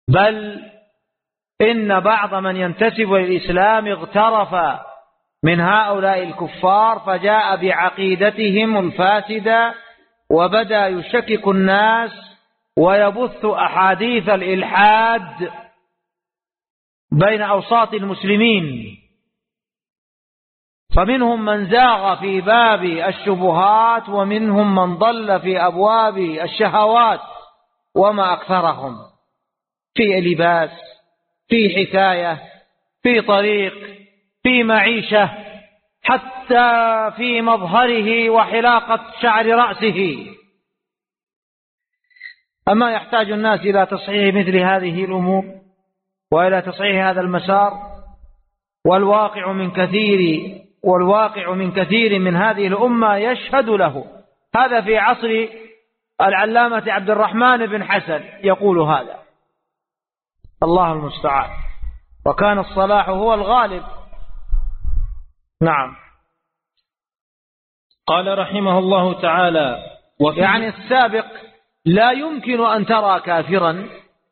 بل إن بعض من ينتسب للإسلام اغترف من هؤلاء الكفار فجاء بعقيدتهم الفاسدة وبدأ يشكك الناس ويبث أحاديث الإلحاد بين أوساط المسلمين، فمنهم من زاغ في باب الشبهات ومنهم من ضل في أبواب الشهوات، وما أكثرهم في لباس، في حكاية، في طريق، في معيشة، حتى في مظهره وحلاقة شعر رأسه. أما يحتاج الناس إلى تصحيح مثل هذه الأمور وإلى تصحيح هذا المسار؟ والواقع من كثير من هذه الأمة يشهد له. هذا في عصر العلامة عبد الرحمن بن حسن يقول هذا، الله المستعان، وكان الصلاح هو الغالب. نعم. قال رحمه الله تعالى: يعني السابق لا يمكن أن ترى كافرا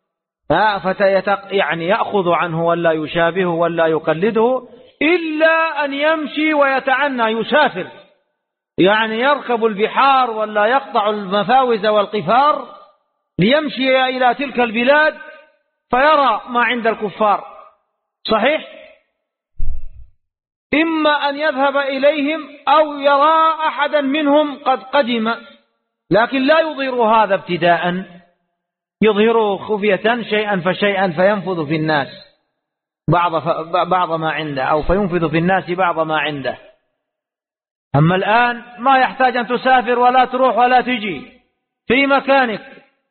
يعني يأخذ عنه ولا يشابهه ولا يقلده، إلا أن يمشي ويتعنى يسافر، يعني يركب البحار ولا يقطع المفاوز والقفار ليمشي إلى تلك البلاد فيرى ما عند الكفار. صحيح؟ إما أن يذهب إليهم أو يرى أحدا منهم قد قدم، لكن لا يظهر هذا ابتداء، يظهره خفية شيئا فشيئا فينفذ في الناس بعض ما عنده، أو فينفذ في الناس بعض ما عنده. أما الآن ما يحتاج أن تسافر ولا تروح ولا تجي، في مكانك،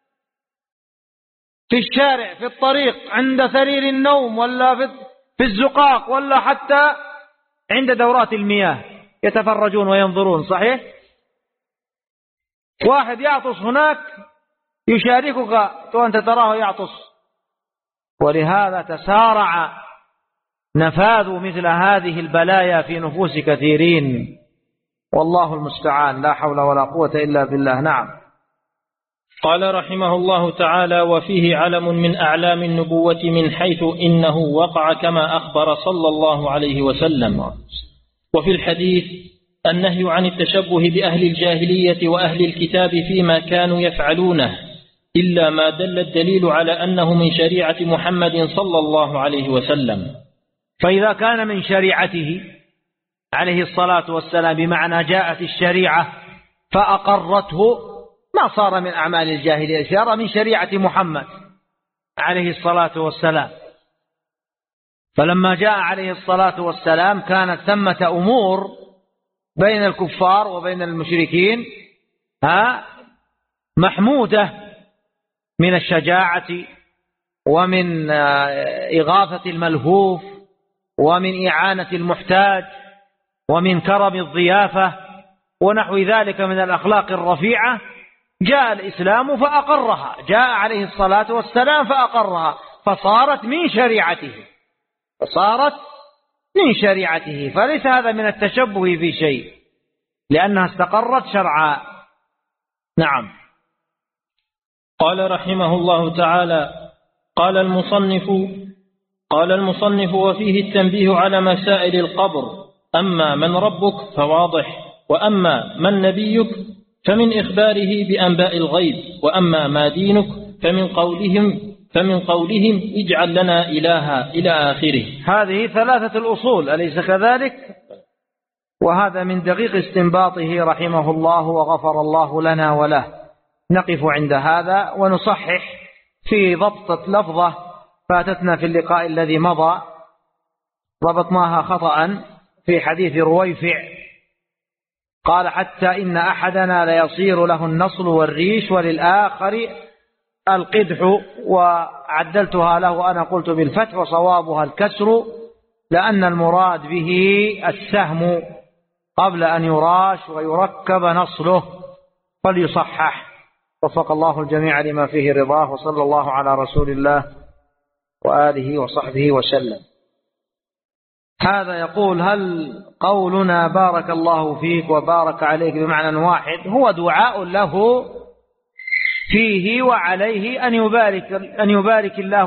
في الشارع، في الطريق، عند سرير النوم، ولا في الزقاق، ولا حتى عند دورات المياه يتفرجون وينظرون. صحيح؟ واحد يعطس هناك يشاركك وأنت تراه يعطس. ولهذا تسارع نفاذ مثل هذه البلايا في نفوس كثيرين، والله المستعان، لا حول ولا قوة إلا بالله. نعم. قال رحمه الله تعالى: وفيه علم من أعلام النبوة من حيث إنه وقع كما أخبر صلى الله عليه وسلم. وفي الحديث النهي عن التشبه بأهل الجاهلية وأهل الكتاب فيما كانوا يفعلونه، إلا ما دل الدليل على أنه من شريعة محمد صلى الله عليه وسلم. فإذا كان من شريعته عليه الصلاة والسلام، بمعنى جاءت الشريعة فأقرته، ما صار من أعمال الجاهلية، صار من شريعة محمد عليه الصلاة والسلام. فلما جاء عليه الصلاة والسلام كانت ثمة أمور بين الكفار وبين المشركين محمودة، من الشجاعة ومن إغاثة الملهوف ومن إعانة المحتاج ومن كرم الضيافة ونحو ذلك من الأخلاق الرفيعة. جاء الإسلام فأقرها، جاء عليه الصلاة والسلام فأقرها، فصارت من شريعته، فليس هذا من التشبه في شيء، لأنها استقرت شرعا. نعم. قال رحمه الله تعالى: قال المصنف: وفيه التنبيه على مسائل القبر. أما من ربك فواضح، وأما من نبيك فمن إخباره بأنباء الغيب، وأما ما دينك فمن قولهم اجعل لنا إلها إلى آخره. هذه ثلاثة الأصول، أليس كذلك؟ وهذا من دقيق استنباطه رحمه الله وغفر الله لنا وله. نقف عند هذا ونصحح في ضبطة لفظة فاتتنا في اللقاء الذي مضى، ضبطناها خطأ في حديث رويفع، قال: حتى إن أحدنا ليصير له النصل والريش وللآخر القدح، وعدلتها له أنا قلت بالفتح وصوابها الكسر، لأن المراد به السهم قبل أن يراش ويركب نصله، فليصحح. وفق الله الجميع لما فيه رضاه، وصلى الله على رسول الله وآله وصحبه وسلم. هذا يقول: هل قولنا بارك الله فيك وبارك عليك بمعنى واحد هو دعاء له فيه وعليه أن يبارك الله